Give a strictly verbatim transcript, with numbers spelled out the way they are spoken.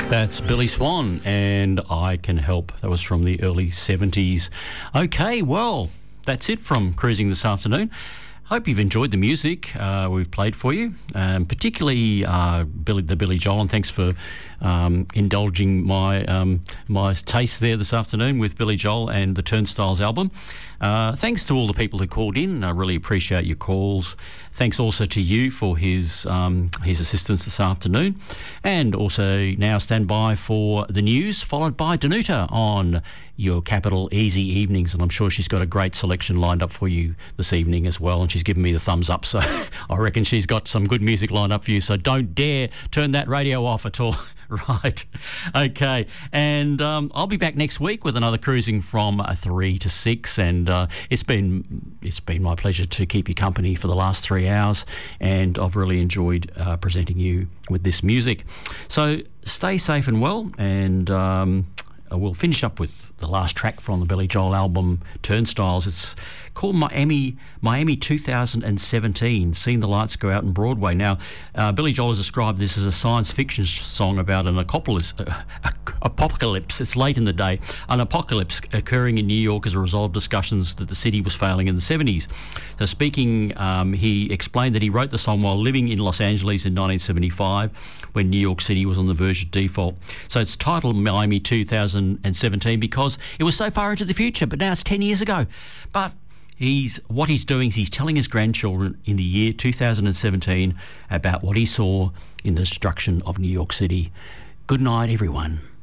That's Billy Swan and I Can Help. That was from the early seventies. Okay, well, that's it from Cruising this afternoon. Hope you've enjoyed the music uh, we've played for you, um, particularly uh, Billy, the Billy Joel, and thanks for um, indulging my um, my taste there this afternoon with Billy Joel and the Turnstiles album. Uh, thanks to all the people who called in. I really appreciate your calls. Thanks also to you for his um, his assistance this afternoon. And also now stand by for the news, followed by Danuta on your Capital Easy Evenings. And I'm sure she's got a great selection lined up for you this evening as well. And she's given me the thumbs up. So I reckon she's got some good music lined up for you. So don't dare turn that radio off at all. Right. Okay. And um, I'll be back next week with another Cruising from uh, three to six. And uh, it's been it's been my pleasure to keep you company for the last three hours. And I've really enjoyed uh, presenting you with this music. So stay safe and well. And um, we'll finish up with the last track from the Billy Joel album, Turnstiles. It's called Miami Miami two thousand seventeen, Seen the Lights Go Out on Broadway. Now, uh, Billy Joel has described this as a science fiction song about an apocalypse, uh, apocalypse. It's late in the day. An apocalypse occurring in New York as a result of discussions that the city was failing in the seventies. So speaking, um, he explained that he wrote the song while living in Los Angeles in nineteen seventy-five, when New York City was on the verge of default. So it's titled Miami two thousand seventeen because it was so far into the future, but now it's ten years ago. But He's what he's doing is he's telling his grandchildren in the year two thousand seventeen about what he saw in the destruction of New York City. Good night, everyone.